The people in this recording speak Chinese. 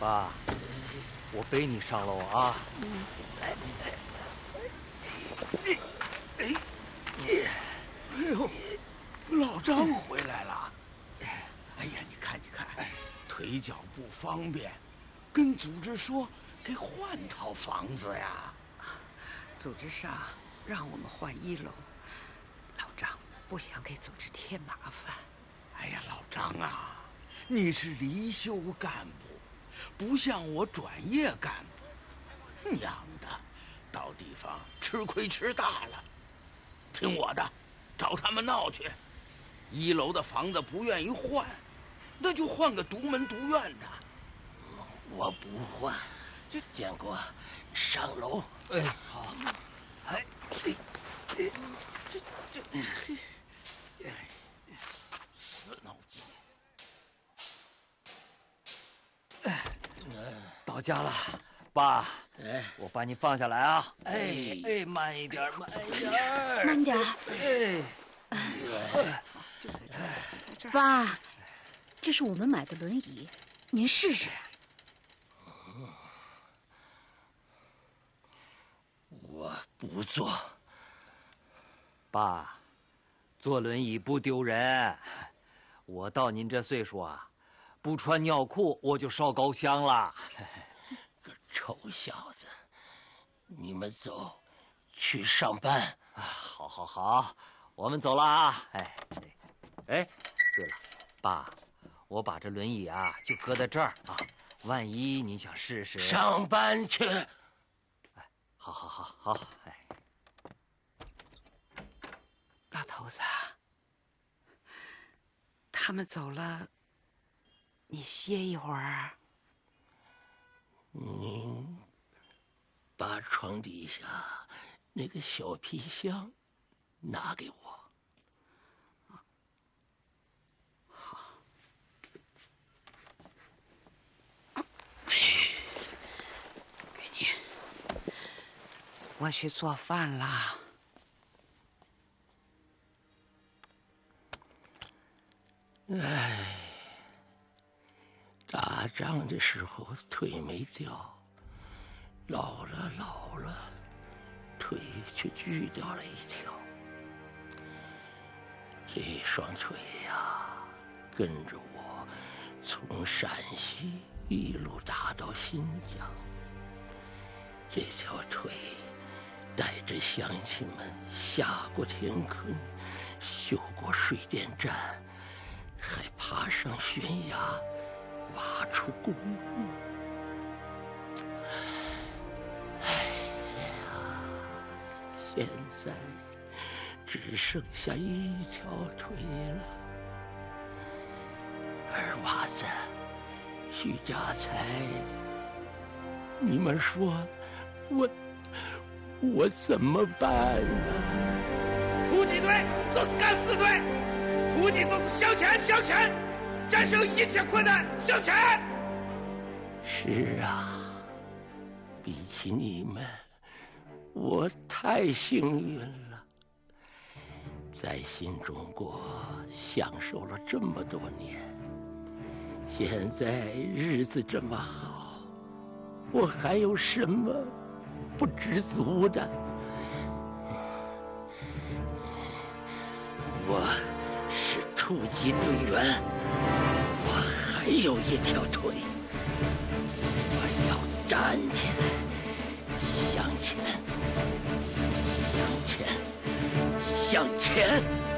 爸，我背你上楼啊！ 哎呦，老张回来了！哎呀，你看，腿脚不方便，跟组织说给换套房子呀。 组织上让我们换1楼，老张不想给组织添麻烦。 哎呀，老张啊，你是离休干部，不像我转业干部，娘的，到地方吃亏吃大了。听我的，找他们闹去。1楼的房子不愿意换，那就换个独门独院的。 我不换，建国，上楼。 哎，好。哎， 死脑筋。 到家了，爸。 哎， 我把你放下来啊！哎，慢一点，慢一点， 慢点。爸，这是我们买的轮椅，您试试。 我不坐。 爸，坐轮椅不丢人。我到您这岁数啊，不穿尿裤我就烧高香了。 个臭小子，你们走，去上班。 好，我们走了啊！哎，对了，爸，我把这轮椅啊就搁在这儿啊，万一你想试试。 上班去。 哎，好，哎。 老头子，他们走了，你歇一会儿。 您把床底下那个小皮箱拿给我。 好。给你。我去做饭啦。 哎，打仗的时候腿没掉，老了，腿却锯掉了一条。这双腿呀，跟着我从陕西一路打到新疆。这条腿带着乡亲们下过田坑，修过水电站，还爬上悬崖，挖出公路。哎呀，现在只剩下一条腿了。二娃子，徐家财，你们说我怎么办呢？ 突击队就是敢死队，突击就是向前，战胜一切困难，向前。 是啊，比起你们，我太幸运了，在新中国享受了这么多年，现在日子这么好，我还有什么不知足的？我是突击队员，我还有一条腿，我要站起来，向前，向前。